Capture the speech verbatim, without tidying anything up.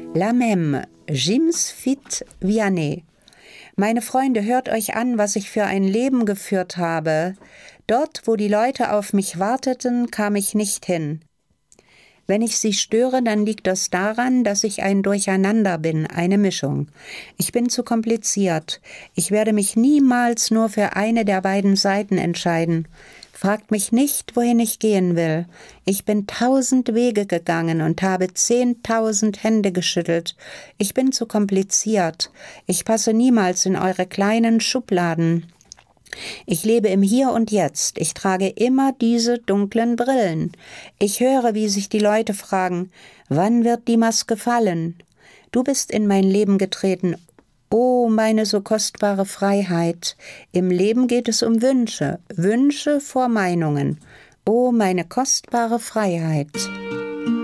La même, Jims fit Vianney. Meine Freunde, hört euch an, was ich für ein Leben geführt habe. Dort, wo die Leute auf mich warteten, kam ich nicht hin. Wenn ich sie störe, dann liegt das daran, dass ich ein Durcheinander bin, eine Mischung. Ich bin zu kompliziert. Ich werde mich niemals nur für eine der beiden Seiten entscheiden. Fragt mich nicht, wohin ich gehen will. Ich bin tausend Wege gegangen und habe zehntausend Hände geschüttelt. Ich bin zu kompliziert. Ich passe niemals in eure kleinen Schubladen. Ich lebe im Hier und Jetzt. Ich trage immer diese dunklen Brillen. Ich höre, wie sich die Leute fragen, wann wird die Maske fallen? Du bist in mein Leben getreten. Oh, meine so kostbare Freiheit. Im Leben geht es um Wünsche, Wünsche vor Meinungen. Oh, meine kostbare Freiheit.